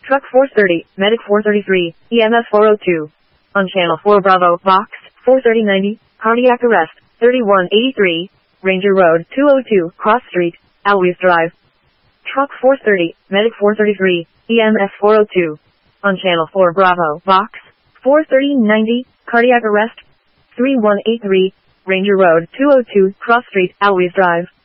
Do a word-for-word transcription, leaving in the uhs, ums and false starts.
Truck four thirty, Medic four thirty-three, E M S four oh two. On Channel four Bravo, Box, four thirty ninety, cardiac arrest, thirty-one eighty-three, Ranger Road, two oh two, Cross Street, Always Drive. Truck four thirty, Medic four thirty-three, E M S four oh two. On Channel four Bravo, Box, four thirty ninety, cardiac arrest, thirty-one eighty-three, Ranger Road, two oh two, Cross Street, Always Drive.